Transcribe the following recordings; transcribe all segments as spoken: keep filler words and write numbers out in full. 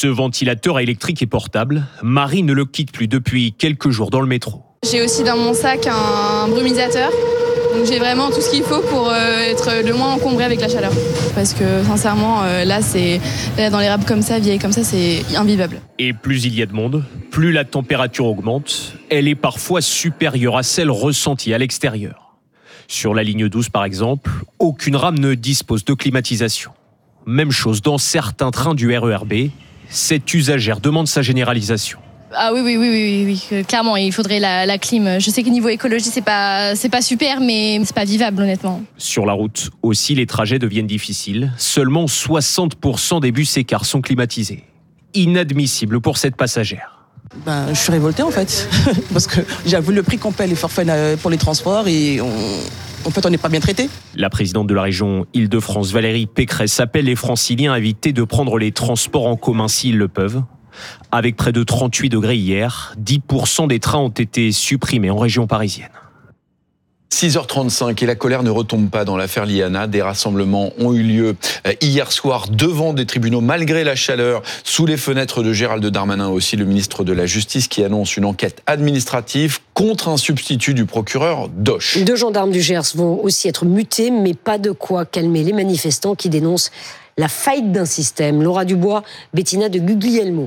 Ce ventilateur électrique et portable, Marie ne le quitte plus depuis quelques jours dans le métro. J'ai aussi dans mon sac un brumisateur. Donc j'ai vraiment tout ce qu'il faut pour euh, être le moins encombré avec la chaleur. Parce que sincèrement, euh, là, c'est là, dans les rames comme ça, vieilles comme ça, c'est invivable. Et plus il y a de monde, plus la température augmente. Elle est parfois supérieure à celle ressentie à l'extérieur. Sur la ligne douze, par exemple, aucune rame ne dispose de climatisation. Même chose dans certains trains du R E R B. Cette usagère demande sa généralisation. Ah oui, oui, oui, oui, oui, oui. Clairement, il faudrait la, la clim. Je sais que niveau écologie, c'est pas, c'est pas super, mais c'est pas vivable, honnêtement. Sur la route aussi, les trajets deviennent difficiles. Seulement soixante pour cent des bus et cars sont climatisés. Inadmissible pour cette passagère. Ben, je suis révoltée en fait, parce que j'avoue le prix qu'on paie les forfaits pour les transports et on... En fait, on n'est pas bien traité. La présidente de la région Île-de-France, Valérie Pécresse, appelle les Franciliens à éviter de prendre les transports en commun s'ils le peuvent. Avec près de trente-huit degrés hier, dix pour cent des trains ont été supprimés en région parisienne. six heures trente-cinq et la colère ne retombe pas dans l'affaire Liana. Des rassemblements ont eu lieu hier soir devant des tribunaux malgré la chaleur, sous les fenêtres de Gérald Darmanin aussi, le ministre de la Justice qui annonce une enquête administrative contre un substitut du procureur Doche. Deux gendarmes du Gers vont aussi être mutés, mais pas de quoi calmer les manifestants qui dénoncent la faillite d'un système. Laura Dubois, Bettina de Guglielmo.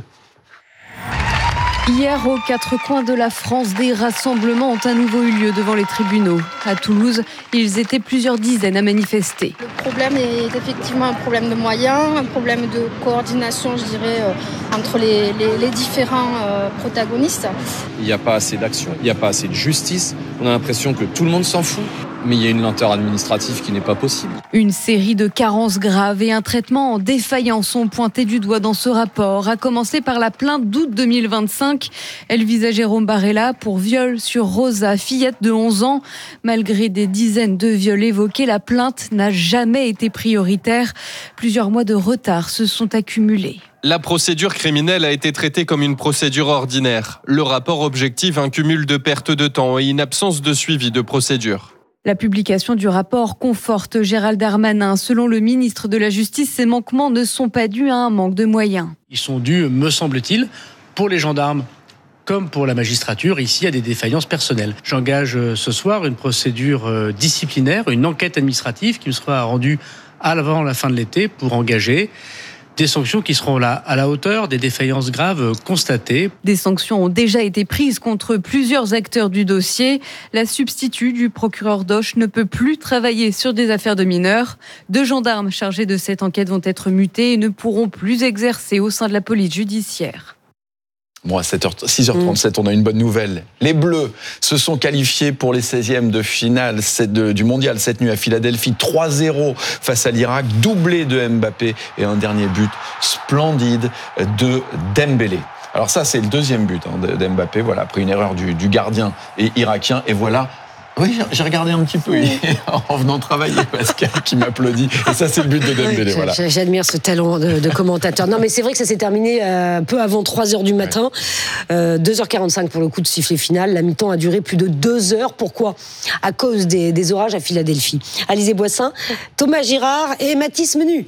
Hier, aux quatre coins de la France, des rassemblements ont à nouveau eu lieu devant les tribunaux. À Toulouse, ils étaient plusieurs dizaines à manifester. Le problème est effectivement un problème de moyens, un problème de coordination, je dirais, entre les, les, les différents euh, protagonistes. Il n'y a pas assez d'action, il n'y a pas assez de justice. On a l'impression que tout le monde s'en fout. Mais il y a une lenteur administrative qui n'est pas possible. Une série de carences graves et un traitement en défaillance sont pointés du doigt dans ce rapport, à commencer par la plainte d'août deux mille vingt-cinq. Elle visait Jérôme Barella pour viol sur Rosa, fillette de onze ans. Malgré des dizaines de viols évoqués, la plainte n'a jamais été prioritaire. Plusieurs mois de retard se sont accumulés. La procédure criminelle a été traitée comme une procédure ordinaire. Le rapport objective un cumul de pertes de temps et une absence de suivi de procédure. La publication du rapport conforte Gérald Darmanin. Selon le ministre de la Justice, ces manquements ne sont pas dus à un manque de moyens. Ils sont dus, me semble-t-il, pour les gendarmes comme pour la magistrature, ici, à des défaillances personnelles. J'engage ce soir une procédure disciplinaire, une enquête administrative qui me sera rendue avant la fin de l'été pour engager des sanctions qui seront là à la hauteur des défaillances graves constatées. Des sanctions ont déjà été prises contre plusieurs acteurs du dossier. La substitut du procureur Doche ne peut plus travailler sur des affaires de mineurs. Deux gendarmes chargés de cette enquête vont être mutés et ne pourront plus exercer au sein de la police judiciaire. Bon, à six heures trente-sept, on a une bonne nouvelle. Les Bleus se sont qualifiés pour les seizièmes de finale du mondial cette nuit à Philadelphie. trois zéro face à l'Irak, doublé de Mbappé et un dernier but splendide de Dembélé. Alors ça, c'est le deuxième but hein, de Mbappé, voilà, après une erreur du, du gardien et irakien. Et voilà. Oui, j'ai regardé un petit peu en venant travailler, Pascal qui m'applaudit. Et ça, c'est le but de Dembélé. Oui, voilà. J'admire ce talent de, de commentateur. Non, mais c'est vrai que ça s'est terminé euh, peu avant trois heures du matin. Euh, deux heures quarante-cinq pour le coup de sifflet final. La mi-temps a duré plus de deux heures. Pourquoi ? À cause des, des orages à Philadelphie. Alizé Boissin, Thomas Girard et Mathis Menu.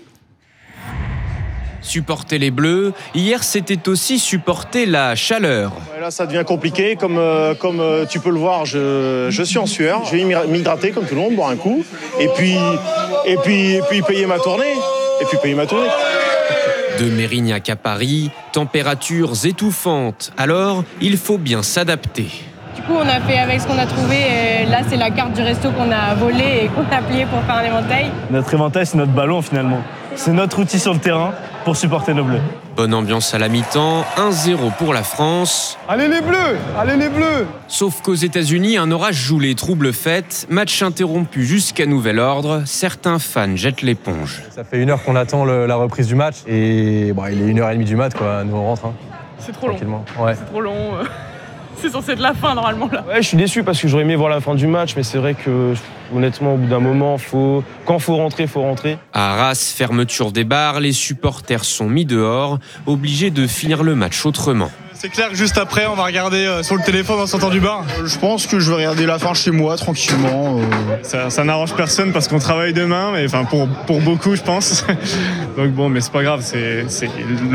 Supporter les Bleus, hier c'était aussi supporter la chaleur. Ouais, là ça devient compliqué, comme, euh, comme euh, tu peux le voir, je, je suis en sueur, je vais m'hydrater comme tout le monde, boire un coup, et puis, et puis, et puis payer ma tournée, et puis payer ma tournée. De Mérignac à Paris, températures étouffantes, alors il faut bien s'adapter. Du coup on a fait avec ce qu'on a trouvé, et là c'est la carte du resto qu'on a volée et qu'on a plié pour faire un éventail. Notre éventail c'est notre ballon finalement, c'est notre outil sur le terrain pour supporter nos Bleus. Bonne ambiance à la mi-temps, un zéro pour la France. Allez les Bleus, allez les Bleus. Sauf qu'aux États-Unis, un orage joue les troubles fêtes. Match interrompu jusqu'à nouvel ordre. Certains fans jettent l'éponge. Ça fait une heure qu'on attend le, la reprise du match et bon, il est une heure et demie du mat, quoi. Nous on rentre. Hein. C'est trop long. Ouais. C'est trop long. C'est censé être la fin normalement là. Ouais, je suis déçu parce que j'aurais aimé voir la fin du match, mais c'est vrai que honnêtement, au bout d'un moment, faut... quand faut rentrer, faut rentrer. À Arras, fermeture des bars, les supporters sont mis dehors, obligés de finir le match autrement. C'est clair que juste après, on va regarder euh, sur le téléphone en sortant du bar. Je pense que je vais regarder la fin chez moi, tranquillement. Euh... Ça, ça n'arrange personne parce qu'on travaille demain, mais enfin pour, pour beaucoup, je pense. Donc bon, mais c'est pas grave, c'est... c'est...